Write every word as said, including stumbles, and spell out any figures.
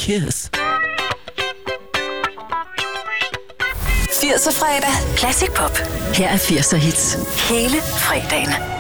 Kiss. firser fredag. Classic Pop. Her er firser hits. Hele fredagen.